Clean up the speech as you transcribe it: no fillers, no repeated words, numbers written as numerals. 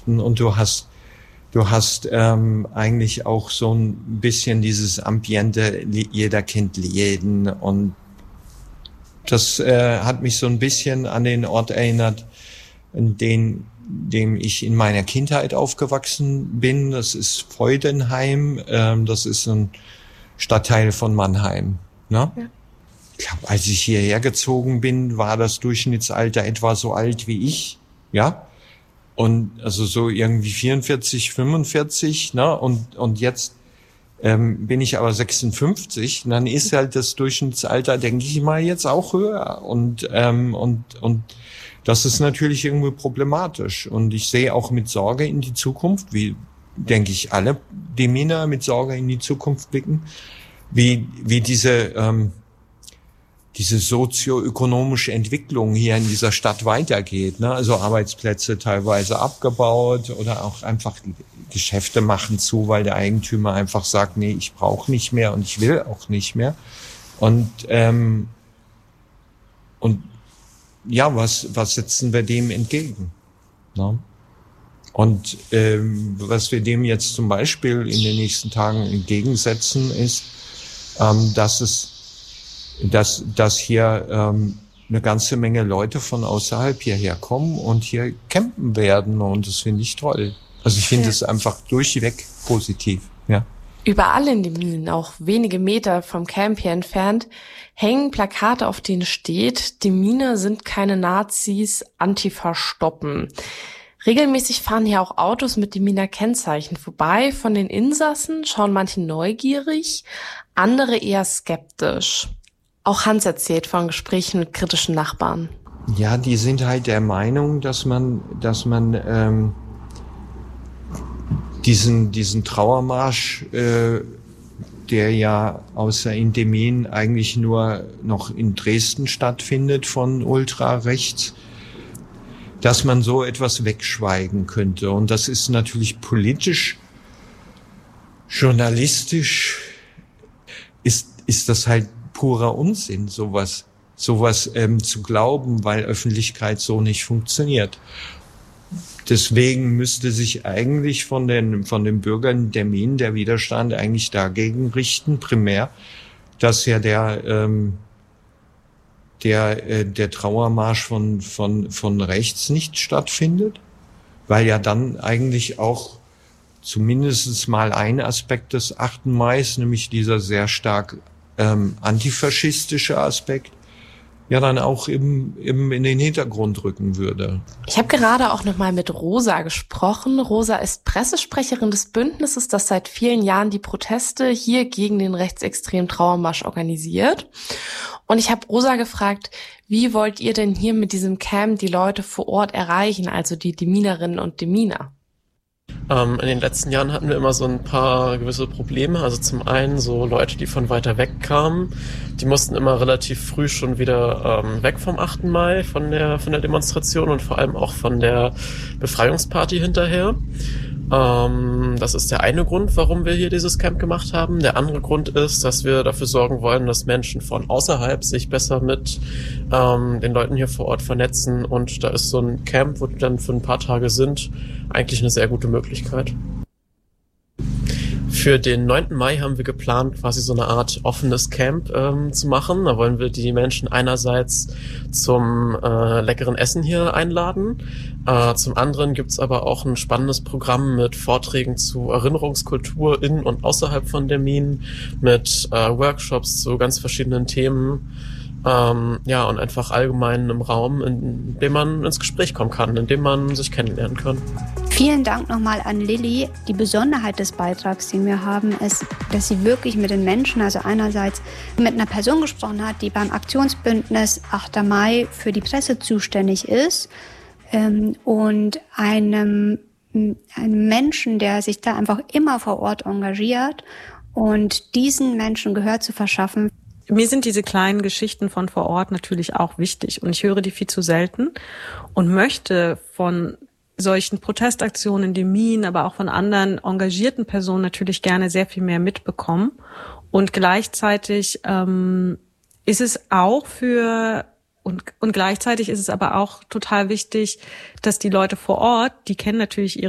Gemeinschaften und du hast eigentlich auch so ein bisschen dieses Ambiente, jeder kennt jeden, und das hat mich so ein bisschen an den Ort erinnert, in dem ich in meiner Kindheit aufgewachsen bin. Das ist Freudenheim, das ist ein Stadtteil von Mannheim. Ne? Ja. Ich glaube, als ich hierher gezogen bin, war das Durchschnittsalter etwa so alt wie ich, ja. Und also so irgendwie 44, 45, ne? Und jetzt bin ich aber 56, und dann ist halt das Durchschnittsalter, denke ich mal, jetzt auch höher. Und das ist natürlich irgendwie problematisch. Und ich sehe auch mit Sorge in die Zukunft, wie, denke ich, alle Deminer mit Sorge in die Zukunft blicken, wie diese sozioökonomische Entwicklung hier in dieser Stadt weitergeht, ne? Also Arbeitsplätze teilweise abgebaut oder auch einfach Geschäfte machen zu, weil der Eigentümer einfach sagt, nee, ich brauche nicht mehr und ich will auch nicht mehr. Und ja, was setzen wir dem entgegen? Ne? Und was wir dem jetzt zum Beispiel in den nächsten Tagen entgegensetzen, ist, dass hier eine ganze Menge Leute von außerhalb hierher kommen und hier campen werden, und das finde ich toll. Also ich finde es einfach durchweg positiv, ja. Überall in den Minen, auch wenige Meter vom Camp hier entfernt, hängen Plakate, auf denen steht: Die Miner sind keine Nazis, Antifa stoppen. Regelmäßig fahren hier auch Autos mit dem Miner Kennzeichen vorbei. Von den Insassen schauen manche neugierig, andere eher skeptisch. Auch Hans erzählt von Gesprächen mit kritischen Nachbarn. Ja, die sind halt der Meinung, dass man diesen Trauermarsch, der ja außer in Demmin eigentlich nur noch in Dresden stattfindet von ultrarechts, dass man so etwas wegschweigen könnte. Und das ist natürlich politisch, journalistisch, ist das halt purer Unsinn, sowas zu glauben, weil Öffentlichkeit so nicht funktioniert. Deswegen müsste sich eigentlich von den Bürgern der Minen der Widerstand eigentlich dagegen richten, primär, dass ja der Trauermarsch von rechts nicht stattfindet, weil ja dann eigentlich auch zumindest mal ein Aspekt des 8. Mai, nämlich dieser sehr stark antifaschistische Aspekt, ja dann auch eben in den Hintergrund rücken würde. Ich habe gerade auch nochmal mit Rosa gesprochen. Rosa ist Pressesprecherin des Bündnisses, das seit vielen Jahren die Proteste hier gegen den rechtsextremen Trauermarsch organisiert. Und ich habe Rosa gefragt, wie wollt ihr denn hier mit diesem Camp die Leute vor Ort erreichen, also die Deminerinnen und Deminer? In den letzten Jahren hatten wir immer so ein paar gewisse Probleme. Also zum einen so Leute, die von weiter weg kamen, die mussten immer relativ früh schon wieder weg vom 8. Mai, von der Demonstration und vor allem auch von der Befreiungsparty hinterher. Das ist der eine Grund, warum wir hier dieses Camp gemacht haben. Der andere Grund ist, dass wir dafür sorgen wollen, dass Menschen von außerhalb sich besser mit den Leuten hier vor Ort vernetzen. Und da ist so ein Camp, wo die dann für ein paar Tage sind, eigentlich eine sehr gute Möglichkeit. Für den 9. Mai haben wir geplant, quasi so eine Art offenes Camp zu machen. Da wollen wir die Menschen einerseits zum leckeren Essen hier einladen. Zum anderen gibt's aber auch ein spannendes Programm mit Vorträgen zu Erinnerungskultur in und außerhalb von der Minen, mit Workshops zu ganz verschiedenen Themen. Ja, und einfach allgemein im Raum, in dem man ins Gespräch kommen kann, in dem man sich kennenlernen kann. Vielen Dank nochmal an Lilly. Die Besonderheit des Beitrags, den wir haben, ist, dass sie wirklich mit den Menschen, also einerseits mit einer Person gesprochen hat, die beim Aktionsbündnis 8. Mai für die Presse zuständig ist, und einem Menschen, der sich da einfach immer vor Ort engagiert, und diesen Menschen Gehör zu verschaffen. Mir sind diese kleinen Geschichten von vor Ort natürlich auch wichtig, und ich höre die viel zu selten und möchte von solchen Protestaktionen in den Minen, aber auch von anderen engagierten Personen natürlich gerne sehr viel mehr mitbekommen. Und gleichzeitig ist es auch gleichzeitig ist es aber auch total wichtig, dass die Leute vor Ort, die kennen natürlich ihre